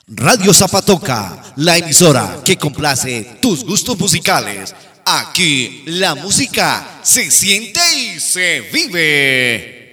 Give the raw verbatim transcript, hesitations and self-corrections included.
Radio Zapatoca, la emisora que complace tus gustos musicales. Aquí la música se siente y se vive.